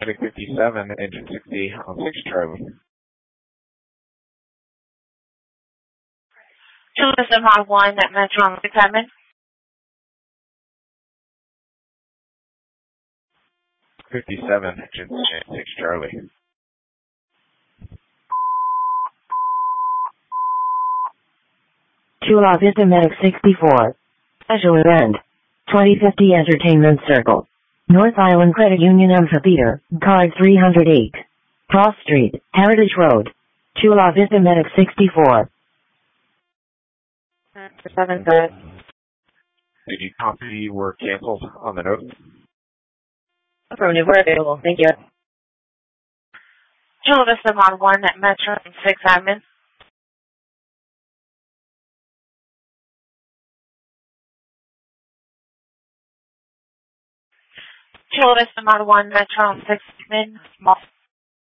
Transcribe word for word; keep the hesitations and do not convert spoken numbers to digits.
Medic fifty-seven, engine sixty on six Charlie. Two Listen Mod one at Metro on six admin. fifty-seven, engine six Charlie. Chula Vista Medic sixty-four. Special event. twenty fifty Entertainment Circle. North Island Credit Union Amphitheater, card three hundred eight. Cross Street, Heritage Road. Chula Vista Medic sixty-four. seven good. Did you copy were canceled on the note? Affirmative, we're available. Thank you. Chula Vista Mod one at Metro on six admin. Chula Vista Mod one, Metro on six admin.